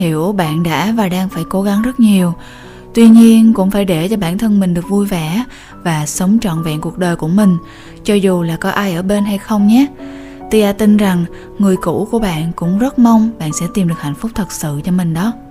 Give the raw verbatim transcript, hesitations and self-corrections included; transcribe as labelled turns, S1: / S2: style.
S1: Hiểu bạn đã và đang phải cố gắng rất nhiều. Tuy nhiên cũng phải để cho bản thân mình được vui vẻ và sống trọn vẹn cuộc đời của mình, cho dù là có ai ở bên hay không nhé. Tia tin rằng người cũ của bạn cũng rất mong bạn sẽ tìm được hạnh phúc thật sự cho mình đó.